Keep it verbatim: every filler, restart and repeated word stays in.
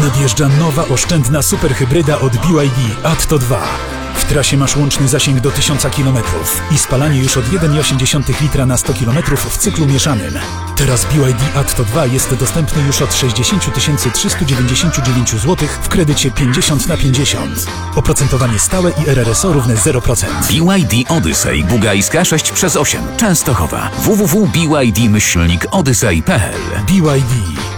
Nadjeżdża nowa, oszczędna superhybryda od B Y D Atto dwa. W trasie masz łączny zasięg do tysiąca kilometrów i spalanie już od jeden przecinek osiem litra na sto kilometrów w cyklu mieszanym. Teraz B Y D Atto dwa jest dostępny już od sześćdziesiąt tysięcy trzysta dziewięćdziesiąt dziewięć złotych w kredycie pięćdziesiąt na pięćdziesiąt. Oprocentowanie stałe i R R S O równe zero procent. B Y D Odyssey Bugajska sześć przez osiem Częstochowa. w w w kropka b y d myślnik odyssey kropka p l B Y D.